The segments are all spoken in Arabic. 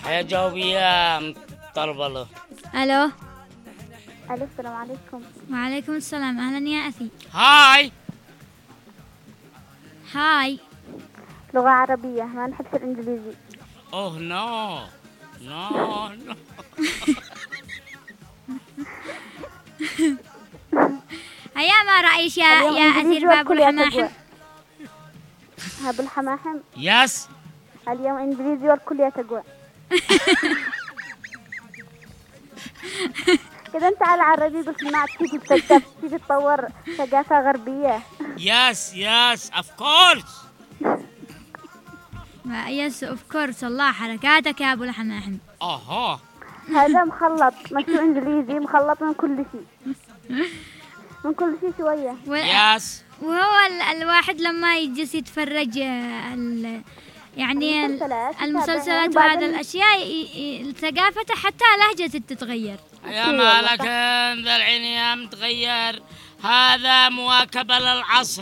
جاوبي يا طلبلة. الو. السلام عليكم. وعليكم السلام. اهلا يا اخي. هاي. لغة عربية، ما نحبش الانجليزي. اوه نو. هيا ما رأيك يا أثير باب الحماحم؟ هاب الحماحم. يس. اليوم انجليزي والكل يتقوى. كده انت على عربي قلت ما تيجي تتثقف، تيجي تطور ثقافة غربية. يس اوف كورس. يس اوف كورس. الله حركاتك يا ابو الحماحم. هذا مخلط، مش انجليزي، مخلط من كل شيء. من كل شيء شوية. يس. وهو الواحد لما يجلس يتفرج يعني المسلسلات وهذا الأشياء ثقافته حتى لهجته تتغير. يا مالك ذا العين يا متغير. هذا مواكبة للعصر.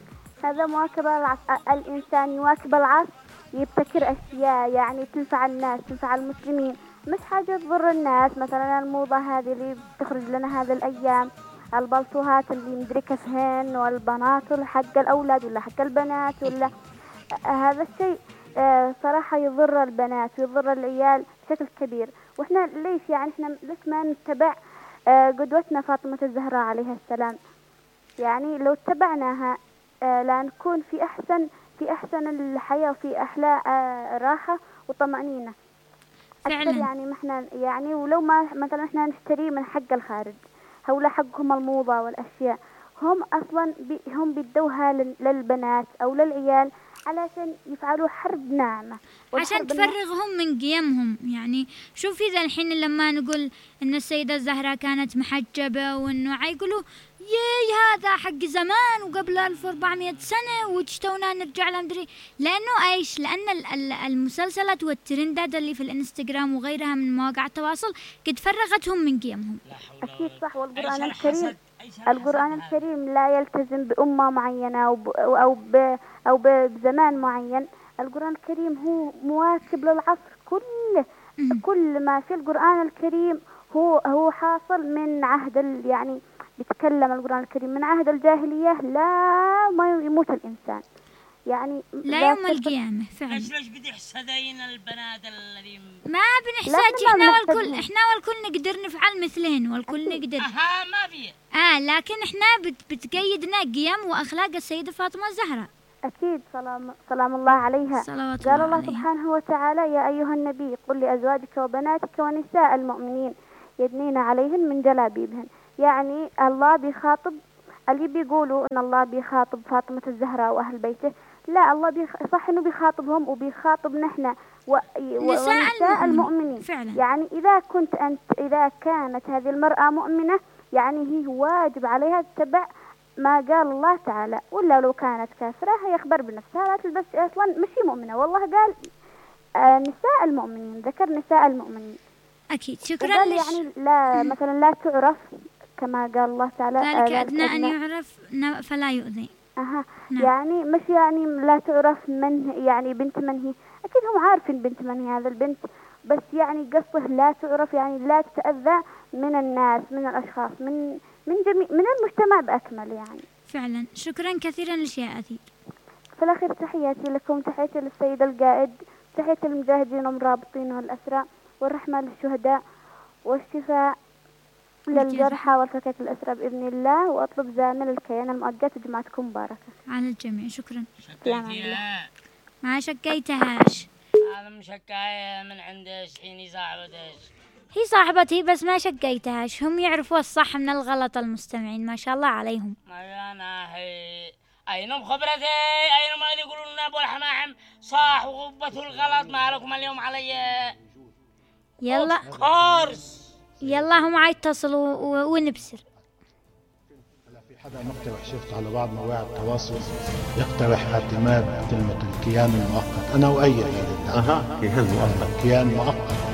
الإنسان يواكب العصر، يبتكر أشياء يعني تنفع الناس، تنفع المسلمين، مش حاجة تضر الناس. مثلا الموضة هذه اللي بتخرج لنا هذه الأيام، البلطوهات اللي مدري كيفهن، والبنات حق الأولاد ولا حق البنات ولا هذا الشيء صراحة يضر البنات ويضر العيال بشكل كبير. وإحنا ليش ما نتبع قدوتنا فاطمة الزهراء عليها السلام؟ يعني لو اتبعناها لا نكون في أحسن الحياة وفي أحلى راحة وطمأنينة أكثر. يعني ما إحنا يعني ولو ما مثلا إحنا نشتري من حق الخارج، هؤلاء حقهم الموضة والأشياء، هم أصلا هم بيدوها للبنات أو للعيال علشان يفعلوا حرب ناعمة، عشان تفرغهم من قيمهم. يعني شوفي ذا الحين لما نقول إن السيدة الزهراء كانت محجبة وإنه يقولوا هذا حق زمان وقبل 1400 سنة وتشتونا نرجع لها مدري. لأنه إيش؟ لأن المسلسلات والترندات اللي في الإنستغرام وغيرها من مواقع التواصل قد فرغتهم من قيمهم. أكيد صح. والقرآن الكريم لا يلتزم بأمة معينة أو بزمان معين. القرآن الكريم هو مواكب للعصر كله. كل ما في القرآن الكريم هو حاصل من عهد يعني بيتكلم القرآن الكريم من عهد الجاهلية لا ما يموت الإنسان، يعني لا يوم القيامة فعلا. ليش بدي يحسدين البنات الذين ما بنحسد؟ احنا والكل نقدر نفعل مثلهن والكل نقدر. ما في. لكن احنا بتقيدنا قيم واخلاق السيدة فاطمة الزهراء. أكيد سلام الله عليها. قال الله سبحانه وتعالى: يا أيها النبي قل لأزواجك وبناتك ونساء المؤمنين يدنين عليهن من جلابيبهن. يعني الله بيخاطب اللي بيقولوا إن الله بيخاطب فاطمة الزهراء وأهل بيته. لا، الله صح إنه بيخاطبهم وبيخاطب نحن ونساء المؤمنين فعلا. يعني إذا كانت هذه المرأة مؤمنة يعني هي واجب عليها تتبع ما قال الله تعالى، ولا لو كانت كافرة هي يخبر بنفسها لا تلبس، أصلا مش مؤمنة. والله قال نساء فذكر ذكر نساء المؤمنين. أكيد. شكرا. يعني لا مثلا لا تعرف كما قال الله تعالى ذلك أدنى أن يعرف فلا يؤذي. نعم. يعني مش يعني لا تعرف من يعني بنت من هي، أكيد هم عارفين بنت من هي هذا البنت، بس يعني قصده لا تعرف يعني لا تتأذى من الناس، من الأشخاص، من المجتمع بأكمل يعني. فعلا. شكرا كثيرا لشياءتي. في الأخير تحياتي لكم، تحياتي للسيد القائد، تحياتي للمجاهدين والمرابطين والأسرى، والرحمة للشهداء، والشفاء للجرحى والفكاك الأسرى بإذن الله. وأطلب زامل الكيان المؤقت وجمعتكم مباركة على الجميع. شكرا. ما شكيتهاش. أنا مشكاية من عندش حيني صاحبتش. هي صاحبتي بس ما شكيتهاش. هم يعرفوا الصح من الغلط المستمعين ما شاء الله عليهم. أنا هي أينهم خبرتي أينهم اللي يقولون لنا أبو الحماحم صح وغبة الغلط ما لكم اليوم علي. يلا كورس. يلا هم يتصلوا ونبصر. في حدا مقترح شفت على بعض مواقع التواصل يقترح اعتماد كلمة الكيان المؤقت. أنا أؤيد هذا التعبير. كيان مؤقت.